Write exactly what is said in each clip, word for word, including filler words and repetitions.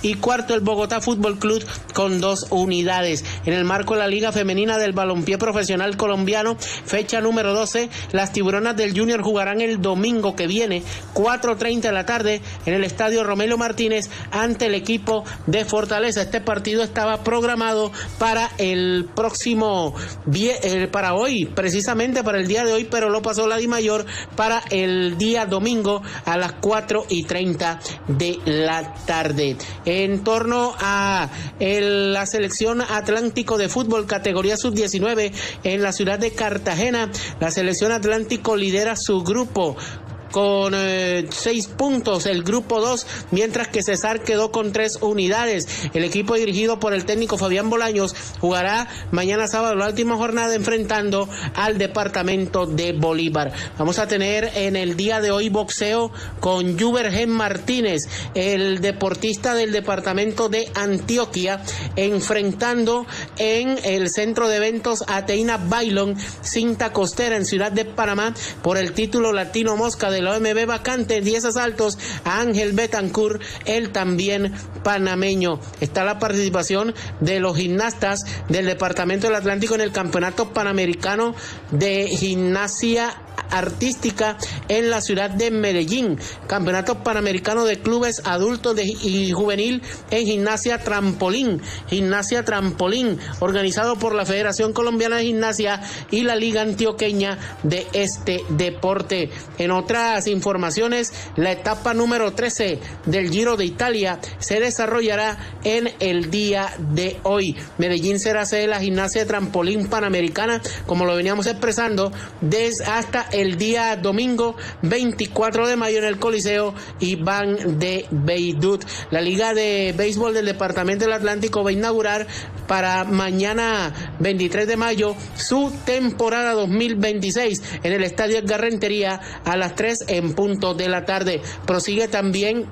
y cuarto el Bogotá Fútbol Club con dos unidades. En el marco de la Liga Femenina del Balompié Profesional Colombiano, fecha número doce, las Tiburonas del Junior jugarán el domingo que viene, cuatro treinta de la tarde, en el estadio Romelio Martínez, ante el equipo de Fortaleza. Este partido estaba programado para el próximo, eh, para hoy, precisamente para el día de hoy, pero lo pasó la DIMAYOR para el día domingo a las cuatro y treinta de la tarde. En torno a el, la selección Atlántico de fútbol categoría sub diecinueve en la ciudad de Cartagena, la selección Atlántico lidera su grupo con eh, seis puntos, el grupo dos, mientras que Cesar quedó con tres unidades. El equipo dirigido por el técnico Fabián Bolaños jugará mañana sábado la última jornada enfrentando al departamento de Bolívar. Vamos a tener en el día de hoy boxeo con Jubergen Martínez, el deportista del departamento de Antioquia, enfrentando en el centro de eventos Ateina Bailón, cinta costera en Ciudad de Panamá, por el título Latino Mosca de la O M B vacante, diez asaltos a Ángel Betancourt, el también panameño. Está la participación de los gimnastas del Departamento del Atlántico en el Campeonato Panamericano de Gimnasia Artística en la ciudad de Medellín, Campeonato Panamericano de Clubes Adultos de, y Juvenil en Gimnasia Trampolín, Gimnasia Trampolín, organizado por la Federación Colombiana de Gimnasia y la Liga Antioqueña de este deporte. En otras informaciones, la etapa número trece del Giro de Italia se desarrollará en el día de hoy. Medellín será sede de la Gimnasia Trampolín Panamericana, como lo veníamos expresando, desde hasta el día domingo veinticuatro de mayo en el Coliseo Iván de Beirut. La Liga de Béisbol del Departamento del Atlántico va a inaugurar para mañana veintitrés de mayo su temporada dos mil veintiséis en el Estadio Edgar Rentería a las tres en punto de la tarde. Prosigue también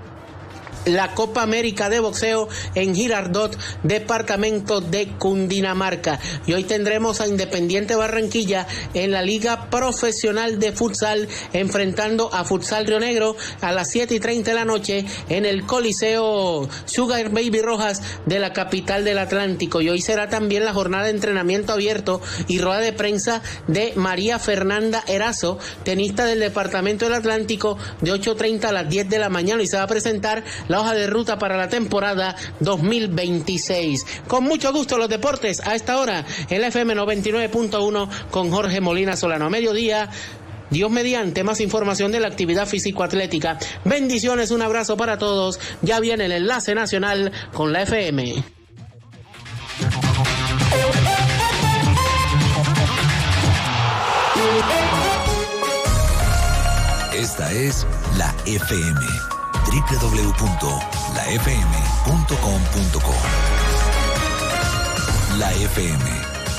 la Copa América de boxeo en Girardot, departamento de Cundinamarca. Y hoy tendremos a Independiente Barranquilla en la Liga Profesional de Futsal, enfrentando a Futsal Río Negro a las siete y treinta de la noche en el Coliseo Sugar Baby Rojas de la capital del Atlántico. Y hoy será también la jornada de entrenamiento abierto y rueda de prensa de María Fernanda Erazo, tenista del departamento del Atlántico, de ocho treinta a las diez de la mañana, y se va a presentar la hoja de ruta para la temporada dos mil veintiséis. Con mucho gusto los deportes a esta hora en la F M noventa y nueve punto uno con Jorge Molina Solano. A mediodía, Dios mediante, más información de la actividad físico-atlética. Bendiciones, un abrazo para todos. Ya viene el enlace nacional con la F M. Esta es la F M. doble u doble u doble u punto la f m punto com punto co. La F M